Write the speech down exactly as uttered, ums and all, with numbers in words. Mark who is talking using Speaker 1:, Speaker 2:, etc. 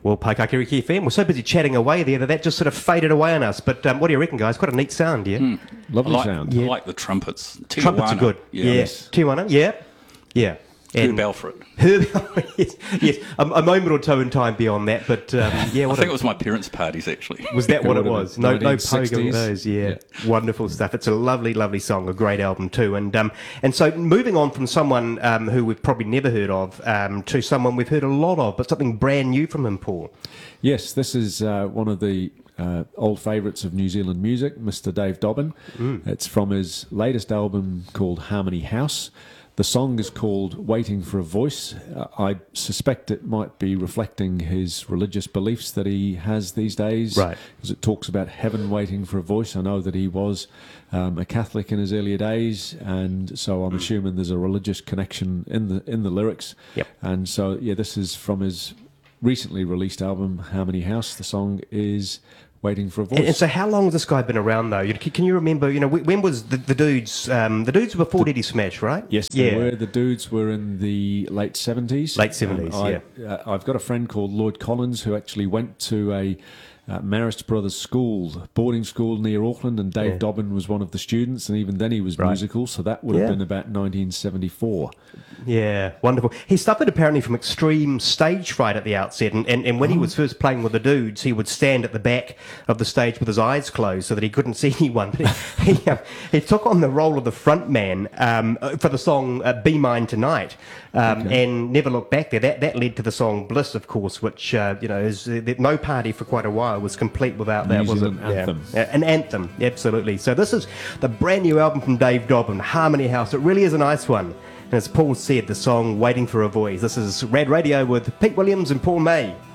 Speaker 1: Well, Paikakiriki F M, we're so busy chatting away there that that just sort of faded away on us. But um, what do you reckon, guys? Quite a neat sound, yeah? Mm.
Speaker 2: Lovely
Speaker 3: I like,
Speaker 2: sound.
Speaker 3: I
Speaker 1: Yeah.
Speaker 3: like the trumpets. Tijuana.
Speaker 1: Trumpets are good.
Speaker 3: Yeah.
Speaker 1: Yeah.
Speaker 3: Yes.
Speaker 1: Tijuana, yeah. Yeah.
Speaker 3: Herb Alfred.
Speaker 1: Herb, yes, yes. A, a moment or two in time beyond that, but um, yeah.
Speaker 3: I
Speaker 1: What
Speaker 3: think
Speaker 1: a,
Speaker 3: it was my parents' parties, actually.
Speaker 1: was that what it
Speaker 2: It would have
Speaker 1: was?
Speaker 2: been
Speaker 1: No, no
Speaker 2: nineteen
Speaker 1: pogo
Speaker 2: sixties.
Speaker 1: those. Yeah.
Speaker 2: Yeah.
Speaker 1: Wonderful stuff. It's a lovely, lovely song. A great album too. And um, and so moving on from someone um, who we've probably never heard of um, to someone we've heard a lot of, but something brand new from him, Paul.
Speaker 2: Yes, this is uh, one of the uh, old favourites of New Zealand music, Mister Dave Dobbin. Mm. It's from his latest album called Harmony House. The song is called Waiting for a Voice. Uh, I suspect it might be reflecting his religious beliefs that he has these days.
Speaker 1: Right.
Speaker 2: Because it talks about heaven waiting for a voice. I know that he was um, a Catholic in his earlier days, and so I'm assuming there's a religious connection in the in the lyrics.
Speaker 1: Yep.
Speaker 2: And so, yeah, this is from his recently released album, Harmony House. The song is Waiting for a Voice.
Speaker 1: And, and so, how long has this guy been around, though? You know, Can, can you remember? You know, wh- when was the, the dudes? Um, the dudes were before Diddy Smash, right?
Speaker 2: Yes, they
Speaker 1: Yeah.
Speaker 2: were. The dudes were in the late seventies.
Speaker 1: Late seventies,
Speaker 2: I, uh, I've got a friend called Lloyd Collins who actually went to a uh, Marist Brothers school, boarding school near Auckland, and Dave
Speaker 1: Yeah.
Speaker 2: Dobbin was one of the students, and even then he was
Speaker 1: Right.
Speaker 2: musical, so that would have
Speaker 1: Yeah.
Speaker 2: been about nineteen seventy-four.
Speaker 1: Yeah, wonderful. He suffered apparently from extreme stage fright at the outset, and, and, and when he was first playing with the dudes, he would stand at the back of the stage with his eyes closed so that he couldn't see anyone. But he, he, uh, he took on the role of the front man um, for the song uh, Be Mine Tonight, um,
Speaker 2: Okay.
Speaker 1: and never looked back there. That that led to the song Bliss, of course, which, uh, you know, is uh, that no party for quite a while was complete without that,
Speaker 2: New
Speaker 1: was
Speaker 2: Zealand
Speaker 1: it? Yeah.
Speaker 2: anthem.
Speaker 1: Yeah, an anthem, absolutely. So this is the brand new album from Dave Dobbin, Harmony House. It really is a nice one. And as Paul said, the song Waiting for a Voice. This is Rad Radio with Pete Williams and Paul May.